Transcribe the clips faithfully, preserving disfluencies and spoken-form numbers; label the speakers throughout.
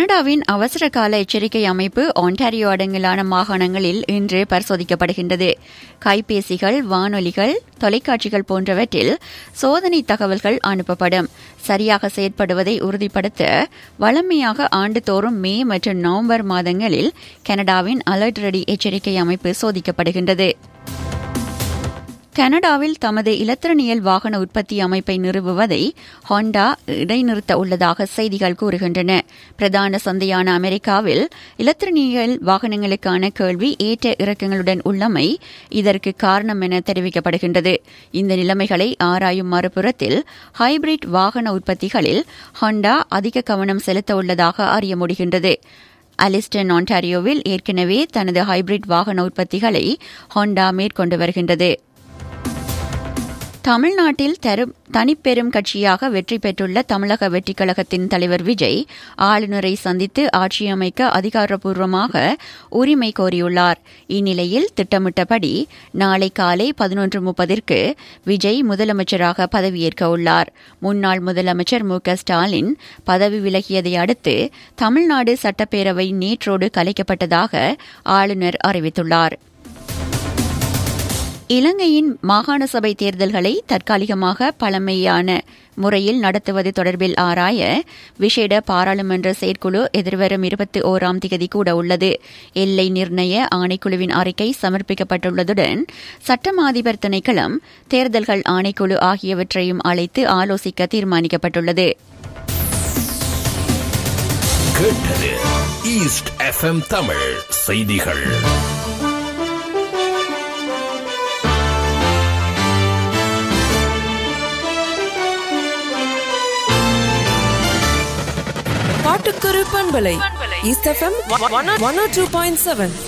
Speaker 1: கனடாவின் அவசர கால எச்சரிக்கை அமைப்பு ஒன்டாரியோ அடங்கலான மாகாணங்களில் இன்று பரிசோதிக்கப்படுகின்றது. கைபேசிகள், வானொலிகள், தொலைக்காட்சிகள் போன்றவற்றில் சோதனை தகவல்கள் அனுப்பப்படும். சரியாக செயற்படுவதை உறுதிப்படுத்த வழமையாக ஆண்டுதோறும் மே மற்றும் நவம்பர் மாதங்களில் கனடாவின் அலர்ட் ரெடி எச்சரிக்கை அமைப்பு சோதிக்கப்படுகின்றது. கனடாவில் தமது இலத்திரனியல் வாகன உற்பத்தி அமைப்பை நிறுவுவதை ஹோண்டா இடைநிறுத்த உள்ளதாக செய்திகள் கூறுகின்றன. பிரதான சந்தையான அமெரிக்காவில் இலத்திரனியல் வாகனங்களுக்கான கேள்வி ஏற்ற இறக்கங்களுடன் உள்ளமை இதற்கு காரணம் என தெரிவிக்கப்படுகின்றது. இந்த நிலைமைகளை ஆராயும் மறுபுறத்தில் ஹைபிரிட் வாகன உற்பத்திகளில் ஹோண்டா அதிக கவனம் செலுத்த உள்ளதாக அறிய முடிகின்றது. அலிஸ்டன், ஒன்டாரியோவில் ஏற்கனவே தனது ஹைபிரிட் வாகன உற்பத்திகளை ஹோண்டா மேற்கொண்டு வருகின்றது. தமிழ்நாட்டில் தனிப்பெரும் கட்சியாக வெற்றி பெற்றுள்ள தமிழக வெற்றிக் கழகத்தின் தலைவர் விஜய் ஆளுநரை சந்தித்து ஆட்சியமைக்க அதிகாரப்பூர்வமாக உரிமை கோரியுள்ளார். இந்நிலையில் திட்டமிட்டபடி நாளை காலை பதினொன்று முப்பதிற்கு விஜய் முதலமைச்சராக பதவியேற்க உள்ளார். முன்னாள் முதலமைச்சர் மு க ஸ்டாலின் பதவி விலகியதை அடுத்து தமிழ்நாடு சட்டப்பேரவை நேற்றோடு கலைக்கப்பட்டதாக ஆளுநர் அறிவித்துள்ளார். இலங்கையின் மாகாண சபை தேர்தல்களை தற்காலிகமாக பழமையான முறையில் நடத்துவது தொடர்பில் ஆராய விசேட பாராளுமன்ற செயற்குழு எதிர்வரும் இருபத்தி ஓராம் தேதி கூட உள்ளது. எல்லை நிர்ணய ஆணைக்குழுவின் அறிக்கை சமர்ப்பிக்கப்பட்டுள்ளதுடன் சட்டமா அதிபர் திணைக்களம், தேர்தல்கள் ஆணைக்குழு ஆகியவற்றையும் அழைத்து ஆலோசிக்க தீர்மானிக்கப்பட்டுள்ளது.
Speaker 2: ஈஸ்ட் எஃப்எம் தமிழ் செய்திகள்.
Speaker 3: பாட்டுக்குரு பண்பலை ஈஸ்ட் எஃப்எம் நூற்று இரண்டு புள்ளி ஏழு.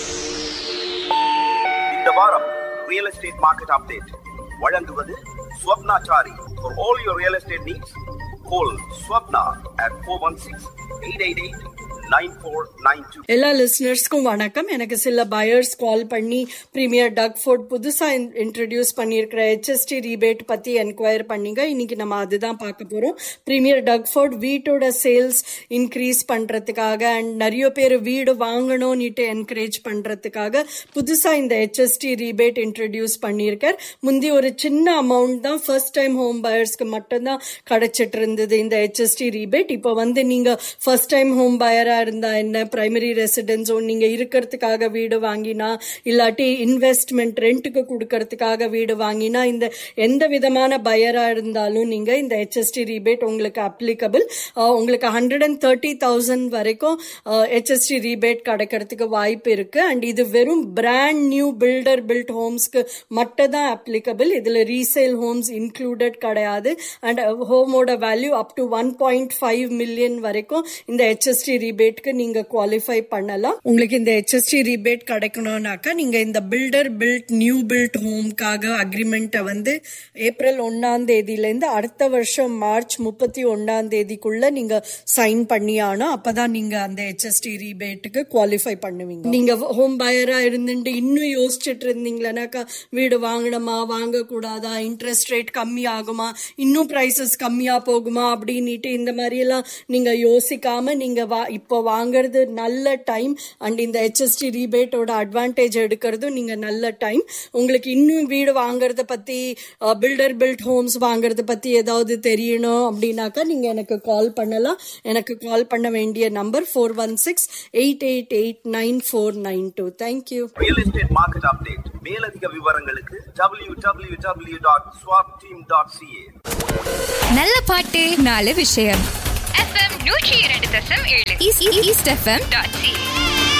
Speaker 4: இந்த வாரம் ரியல் எஸ்டேட் மார்க்கெட் அப்டேட் வழங்குவது Swapnachari. For all your real estate needs, call Swapna at four one six, eight eight eight, nine four nine two.
Speaker 5: எல்லா லிசனர்ஸ்க்கும் வணக்கம். எனக்கு சில பயர்ஸ் கால் பண்ணி பிரீமியர் டக்ஃபோர்ட் புதுசா இன்ட்ரடியூஸ் பண்ணியிருக்கிற ஹெச்எஸ்டி ரீபேட் பத்தி என்கொயர் பண்ணீங்க. இன்னைக்கு நம்ம அதுதான் பார்க்க போறோம். பிரீமியர் டக்ஃபோர்ட் வீட்டோட சேல்ஸ் இன்க்ரீஸ் பண்றதுக்காக அண்ட் நிறைய பேர் வீடு வாங்கணும்னுட்டு என்கரேஜ் பண்றதுக்காக புதுசா இந்த ஹெச்எஸ்டி ரீபேட் இன்ட்ரடியூஸ் பண்ணியிருக்கார். முந்தி ஒரு சின்ன அமௌண்ட் தான் ஃபர்ஸ்ட் டைம் ஹோம் பயர்ஸ்க்கு மட்டும்தான் கிடைச்சிட்டு இருந்தது இந்த ஹெச்எஸ்டி ரீபேட். இப்போ வந்து நீங்க ஃபர்ஸ்ட் டைம் ஹோம் பயரா இருந்தா என்ன, பிரைமரி ரெசிடென்ஸ் நீங்க இருக்கிறதுக்காக வீடு வாங்கினா, இல்லாட்டி இன்வெஸ்ட்மெண்ட் ரெண்ட்டுக்கு கொடுக்கறதுக்காக வீடு வாங்கினா, இந்த எந்த விதமான பயரா இருந்தாலும் நீங்க இந்த ஹெச்எஸ்டி ரீபேட் உங்களுக்கு அப்ளிகபிள். உங்களுக்கு ஹண்ட்ரட் அண்ட் தேர்ட்டி தௌசண்ட் வரைக்கும் ஹெச்எஸ்டி ரீபேட் கிடைக்கிறதுக்கு வாய்ப்பு இருக்கு. அண்ட் இது வெறும் பிராண்ட் நியூ பில்டர் பில்ட் ஹோம்ஸ்க்கு மட்டும் தான் அப்ளிகபிள். இதுல ரீசேல் ஹோம்ஸ் இன்க்ளூடட் கிடையாது. And ஹோமோட value up to one point five million வரைக்கும் இந்த ஹெச்எஸ்டி ரீபேட் நீங்க குவாலிஃபை பண்ணலாம். உங்களுக்கு இந்த ஹெச்எஸ்டி ரீபேட் கிடைக்கணும்னாக்கா நீங்க இந்த பில்டர் பில்ட் நியூ பில்ட் ஹோம்காக அக்ரிமெண்ட்டை வந்து ஏப்ரல் ஒன்னாம் தேதியில இருந்து அடுத்த வருஷம் மார்ச் முப்பத்தி ஒன்னாம் தேதிக்குள்ள நீங்க சைன் பண்ணியானோ அப்பதான் நீங்க அந்த ஹெச்எஸ்டி ரீபேட்டுக்கு குவாலிஃபை பண்ணுவீங்க. நீங்க ஹோம் பயரா இருந்துட்டு இன்னும் யோசிச்சுட்டு இருந்தீங்களானாக்கா வீடு வாங்கணுமா வாங்க கூடாதா, இன்ட்ரெஸ்ட் ரேட் கம்மி ஆகுமா, இன்னும் பிரைசஸ் கம்மியா போகுமா அப்படின்னுட்டு இந்த மாதிரி எல்லாம் நீங்க யோசிக்காம நீங்க இப்போ வாங்குறது நல்ல டைம். அண்ட் இந்த ஹெச்எஸ்டி ரீபேட்டோட அட்வான்டேஜ் எடுக்கிறதும் நீங்க நல்ல டைம். உங்களுக்கு இன்னும் வீடு வாங்குறத பத்தி, பில்டர் பில்ட் ஹோம்ஸ் வாங்குறத பத்தி ஏதாவது தெரியணும் அப்படின்னாக்கா நீங்க எனக்கு கால் பண்ணலாம். எனக்கு கால் பண்ண வேண்டிய number four one six eight eight eight nine four nine two. Thank you.
Speaker 4: Real estate market update. மேலதிக விவரங்களுக்கு W W W dot swap team dot C A.
Speaker 6: நல்ல பாட்டு, நல்ல விஷயம். எஃப்எம் நூற்றி இரண்டு தசம் ஏழு east FM dot C A.